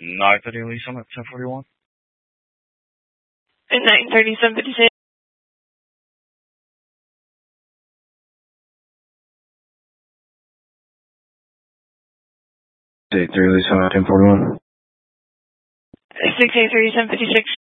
9:30 Lisa at 10:41. And 9:37:56. Day 3 Lisa at 10:41. 6:37:56.